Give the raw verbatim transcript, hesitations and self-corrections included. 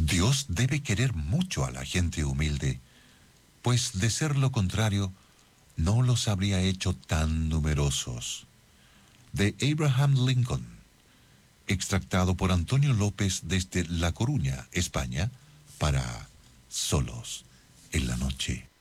Dios debe querer mucho a la gente humilde, pues de ser lo contrario, no los habría hecho tan numerosos. De Abraham Lincoln, extractado por Antonio López desde La Coruña, España, para Solos en la Noche.